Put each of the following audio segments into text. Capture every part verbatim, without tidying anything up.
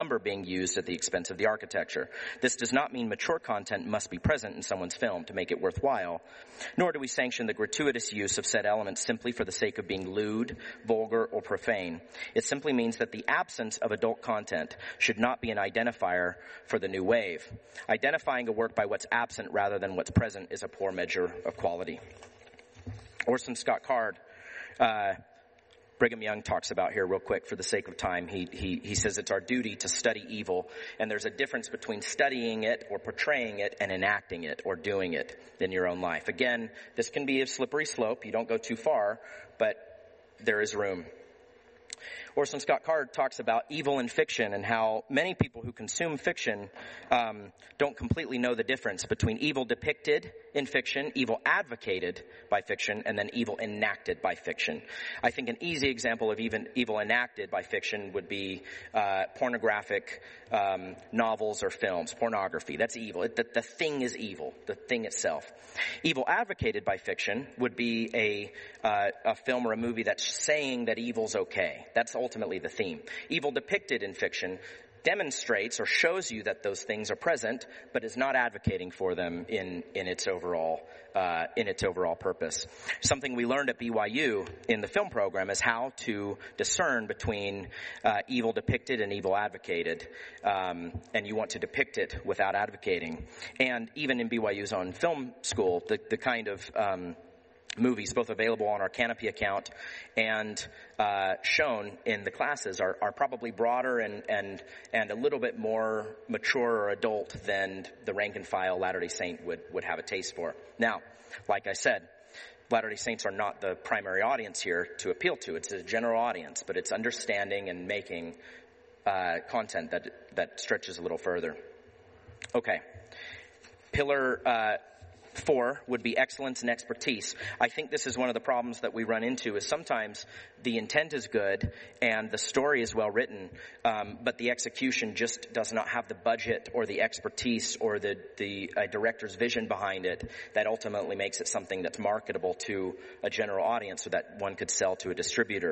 lumber being used at the expense of the architecture. This does not mean mature content must be present in someone's film to make it worthwhile, nor do we sanction the gratuitous use of said elements simply for the sake of being lewd, vulgar, or profane. It simply means that the absence of adult content should not be an identifier for the new wave. Identifying a work by what's absent rather than what's present is a poor measure of quality. Orson Scott Card, uh, Brigham Young talks about here real quick for the sake of time. He, he, he says it's our duty to study evil, and there's a difference between studying it or portraying it and enacting it or doing it in your own life. Again, this can be a slippery slope. You don't go too far, but there is room. Orson Scott Card talks about evil in fiction and how many people who consume fiction um, don't completely know the difference between evil depicted in fiction, evil advocated by fiction, and then evil enacted by fiction. I think an easy example of even evil enacted by fiction would be uh, pornographic um, novels or films, pornography. That's evil. It, the, the thing is evil, the thing itself. Evil advocated by fiction would be a, uh, a film or a movie that's saying that evil's okay. That's ultimately the theme. Evil depicted in fiction demonstrates or shows you that those things are present, but is not advocating for them in, in its overall, uh, in its overall purpose. Something we learned at B Y U in the film program is how to discern between, uh, evil depicted and evil advocated. Um, and you want to depict it without advocating. And even in B Y U's own film school, the, the kind of, um, movies both available on our Canopy account and uh, shown in the classes are, are probably broader and, and and a little bit more mature or adult than the rank and file Latter-day Saint would, would have a taste for. Now, like I said, Latter-day Saints are not the primary audience here to appeal to. It's a general audience, but it's understanding and making uh, content that that stretches a little further. Okay. Pillar uh Four would be excellence and expertise. I think this is one of the problems that we run into is sometimes the intent is good and the story is well written, um, but the execution just does not have the budget or the expertise or the, the uh, director's vision behind it that ultimately makes it something that's marketable to a general audience so that one could sell to a distributor.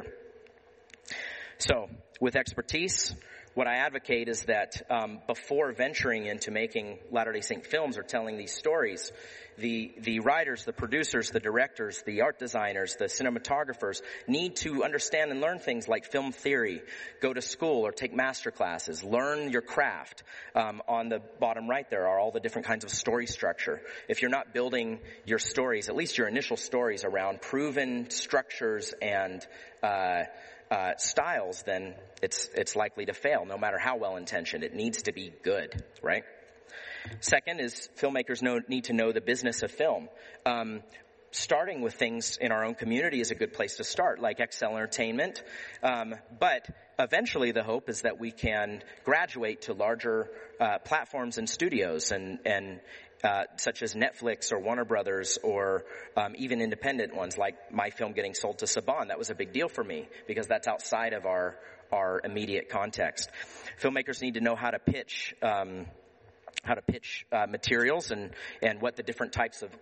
So, with expertise, what I advocate is that um, before venturing into making Latter-day Saint films or telling these stories, the the writers, the producers, the directors, the art designers, the cinematographers need to understand and learn things like film theory, go to school or take master classes, learn your craft. Um, on the bottom right there are all the different kinds of story structure. If you're not building your stories, at least your initial stories around proven structures and uh Uh, styles, then it's it's likely to fail, no matter how well-intentioned. It needs to be good, right? Second is filmmakers know, need to know the business of film. Um, starting with things in our own community is a good place to start, like Excel Entertainment. Um, but eventually the hope is that we can graduate to larger uh, platforms and studios and and Uh, such as Netflix or Warner Brothers or um, even independent ones like my film getting sold to Saban. That was a big deal for me because that's outside of our our immediate context. Filmmakers need to know how to pitch um, how to pitch uh, materials and and what the different types of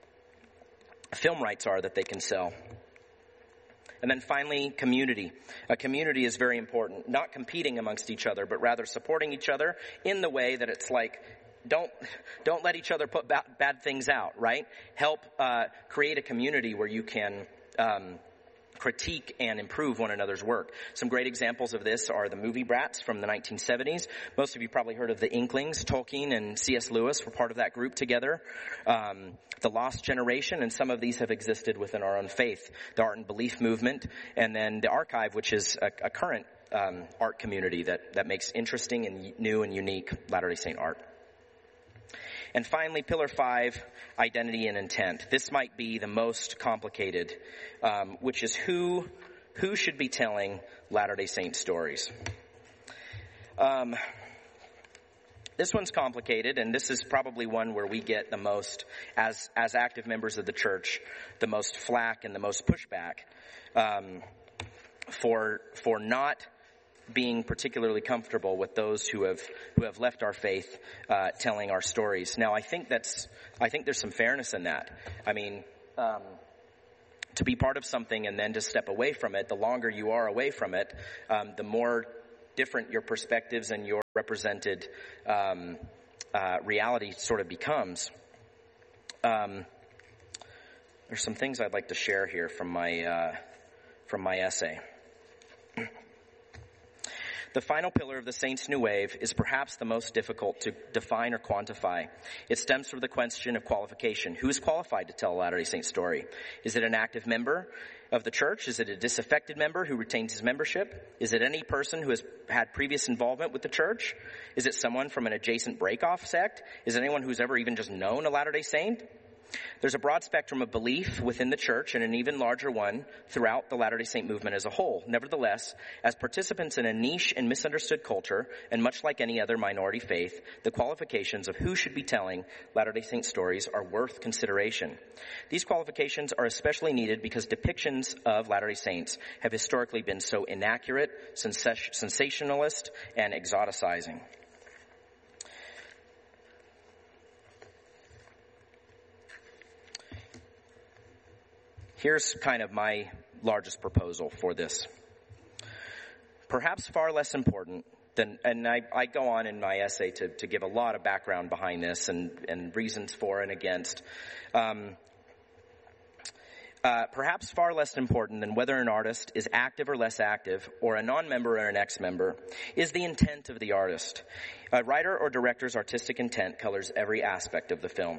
film rights are that they can sell. And then finally, community. A community is very important. Not competing amongst each other, but rather supporting each other in the way that it's like, Don't don't let each other put bad, bad things out, right? Help uh, create a community where you can um, critique and improve one another's work. Some great examples of this are the movie Brats from the nineteen seventies. Most of you probably heard of the Inklings. Tolkien and C S Lewis were part of that group together. Um, the Lost Generation, and some of these have existed within our own faith. The Art and Belief movement, and then the Archive, which is a, a current um, art community that, that makes interesting and new and unique Latter-day Saint art. And finally, pillar five, identity and intent. This might be the most complicated, um, which is who who should be telling Latter-day Saint stories. Um, this one's complicated, and this is probably one where we get the most, as as active members of the church, the most flack and the most pushback um, for for not being particularly comfortable with those who have who have left our faith uh, telling our stories. Now, I think that's I think there's some fairness in that. I mean, um, to be part of something and then to step away from it, the longer you are away from it, um, the more different your perspectives and your represented um, uh, reality sort of becomes. Um, there's some things I'd like to share here from my uh, from my essay. The final pillar of the Saints' New Wave is perhaps the most difficult to define or quantify. It stems from the question of qualification. Who is qualified to tell a Latter-day Saint story? Is it an active member of the church? Is it a disaffected member who retains his membership? Is it any person who has had previous involvement with the church? Is it someone from an adjacent break-off sect? Is it anyone who's ever even just known a Latter-day Saint? There's a broad spectrum of belief within the church and an even larger one throughout the Latter-day Saint movement as a whole. Nevertheless, as participants in a niche and misunderstood culture, and much like any other minority faith, the qualifications of who should be telling Latter-day Saint stories are worth consideration. These qualifications are especially needed because depictions of Latter-day Saints have historically been so inaccurate, sens- sensationalist, and exoticizing. Here's kind of my largest proposal for this. Perhaps far less important than, and I, I go on in my essay to, to give a lot of background behind this and, and reasons for and against. Um, uh, perhaps far less important than whether an artist is active or less active, or a non-member or an ex-member, is the intent of the artist. A writer or director's artistic intent colors every aspect of the film.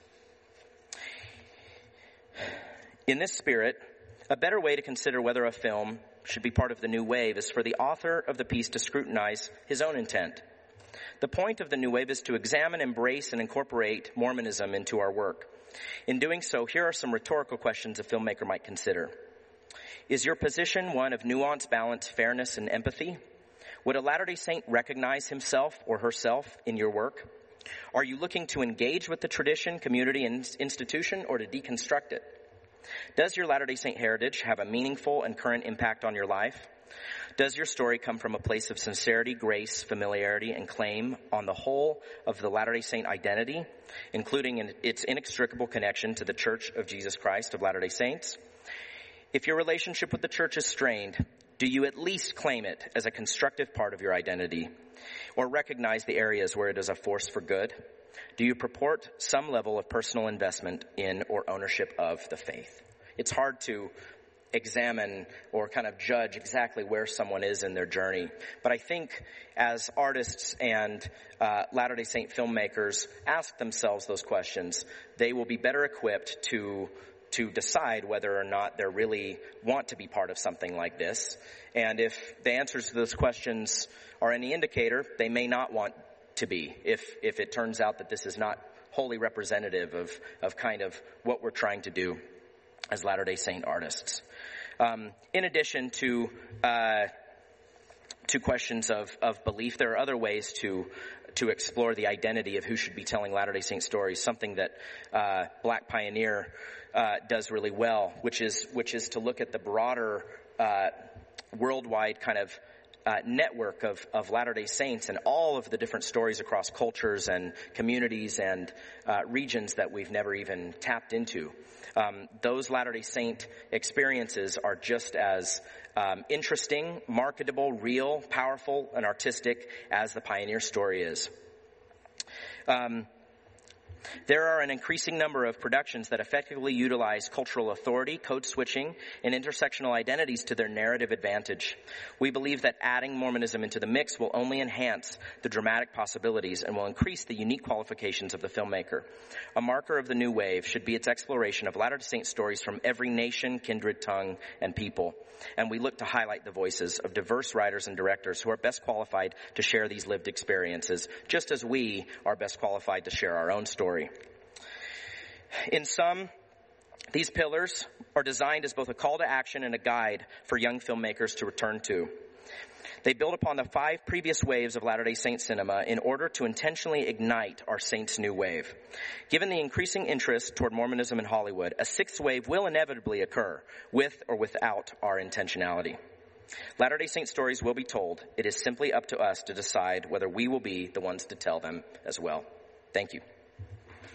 In this spirit, a better way to consider whether a film should be part of the New Wave is for the author of the piece to scrutinize his own intent. The point of the New Wave is to examine, embrace, and incorporate Mormonism into our work. In doing so, here are some rhetorical questions a filmmaker might consider. Is your position one of nuance, balance, fairness, and empathy? Would a Latter-day Saint recognize himself or herself in your work? Are you looking to engage with the tradition, community, and institution, or to deconstruct it? Does your Latter-day Saint heritage have a meaningful and current impact on your life? Does your story come from a place of sincerity, grace, familiarity, and claim on the whole of the Latter-day Saint identity, including in its inextricable connection to the Church of Jesus Christ of Latter-day Saints? If your relationship with the church is strained, do you at least claim it as a constructive part of your identity, or recognize the areas where it is a force for good? Do you purport some level of personal investment in or ownership of the faith? It's hard to examine or kind of judge exactly where someone is in their journey. But I think as artists and uh, Latter-day Saint filmmakers ask themselves those questions, they will be better equipped to to decide whether or not they really want to be part of something like this. And if the answers to those questions are any indicator, they may not want to be, if if it turns out that this is not wholly representative of, of kind of what we're trying to do as Latter-day Saint artists. Um, in addition to uh, to questions of, of belief, there are other ways to to explore the identity of who should be telling Latter-day Saint stories, something that uh, Black Pioneer uh, does really well, which is which is to look at the broader uh, worldwide kind of Uh, network of, of Latter-day Saints and all of the different stories across cultures and communities and uh, regions that we've never even tapped into. Um, those Latter-day Saint experiences are just as um, interesting, marketable, real, powerful, and artistic as the pioneer story is. Um, There are an increasing number of productions that effectively utilize cultural authority, code switching, and intersectional identities to their narrative advantage. We believe that adding Mormonism into the mix will only enhance the dramatic possibilities and will increase the unique qualifications of the filmmaker. A marker of the New Wave should be its exploration of Latter-day Saint stories from every nation, kindred, tongue, and people. And we look to highlight the voices of diverse writers and directors who are best qualified to share these lived experiences, just as we are best qualified to share our own story. In sum, these pillars are designed as both a call to action and a guide for young filmmakers to return to. They build upon the five previous waves of Latter-day Saint cinema in order to intentionally ignite our Saints' New Wave. Given the increasing interest toward Mormonism in Hollywood, a sixth wave will inevitably occur, with or without our intentionality. Latter-day Saint stories will be told. It is simply up to us to decide whether we will be the ones to tell them as well. Thank you.